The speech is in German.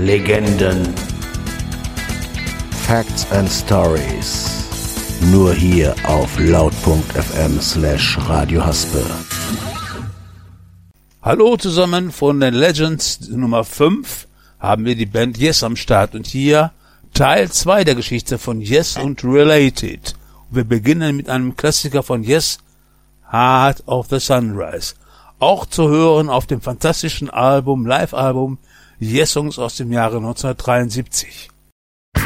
Legenden. Facts and Stories. Nur hier auf laut.fm/Radio Haspe. Hallo zusammen, von den Legends Nummer 5 haben wir die Band Yes am Start und hier Teil 2 der Geschichte von Yes und Related. Und wir beginnen mit einem Klassiker von Yes, Heart of the Sunrise. Auch zu hören auf dem fantastischen Live-Album Yes Songs aus dem Jahre 1973.